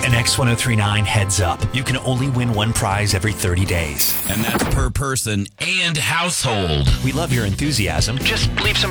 An X1039 Heads Up. You can only win one prize every 30 days. And that's per person and household. We love your enthusiasm. Just leave some